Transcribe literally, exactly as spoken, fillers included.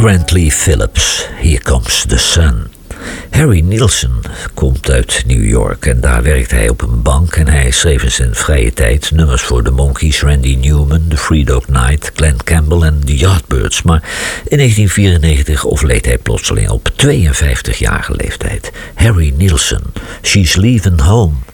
Grantley Phillips, Here Comes the Sun. Harry Nilsson komt uit New York en daar werkt hij op een bank en hij schreef in zijn vrije tijd nummers voor de Monkees, Randy Newman, The Three Dog Night, Glen Campbell en The Yardbirds. Maar in negentien vierennegentig overleed hij plotseling op tweeënvijftigjarige leeftijd. Harry Nilsson, She's Leaving Home.